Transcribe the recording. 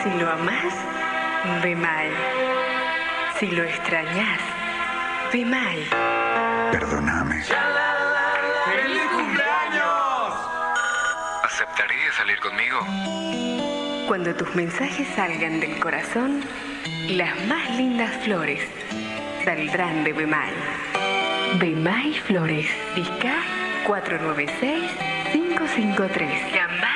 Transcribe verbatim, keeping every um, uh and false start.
Si lo amás, Bemay. Si lo extrañas, Bemay. Perdóname. ¡Feliz cumpleaños! ¿Aceptarías salir conmigo? Cuando tus mensajes salgan del corazón, las más lindas flores saldrán de Bemay. Bemay Flores, Vizca cuatro nueve seis, cinco cinco tres. Gambá